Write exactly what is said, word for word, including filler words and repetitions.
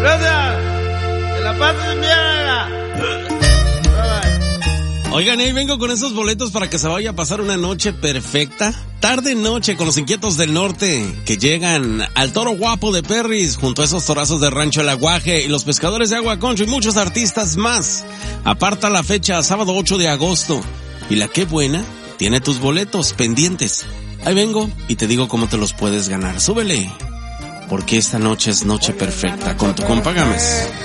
Gracias. Que la pases bien. Oigan, ahí vengo con esos boletos para que se vaya a pasar una noche perfecta. Tarde-noche con los Inquietos del Norte, que llegan al Toro Guapo de Perris, junto a esos torazos de Rancho El Aguaje y los Pescadores de Agua Concho y muchos artistas más. Aparta la fecha, sábado ocho de agosto. Y la Qué Buena tiene tus boletos pendientes. Ahí vengo y te digo cómo te los puedes ganar. Súbele, porque esta noche es noche perfecta con tu compa Gámez.